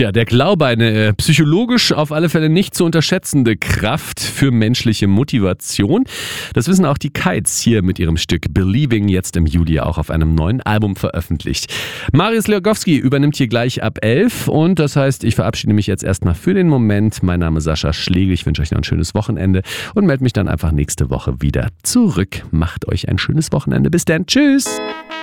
Ja, der Glaube, eine psychologisch auf alle Fälle nicht zu unterschätzende Kraft für menschliche Motivation. Das wissen auch die Kites hier mit ihrem Stück Believing, jetzt im Juli auch auf einem neuen Album veröffentlicht. Marius Leogowski übernimmt hier gleich ab 11 und das heißt, ich verabschiede mich jetzt erstmal für den Moment. Mein Name ist Sascha Schlegel, ich wünsche euch noch ein schönes Wochenende und melde mich dann einfach nächste Woche wieder zurück. Macht euch ein schönes Wochenende. Bis dann, tschüss!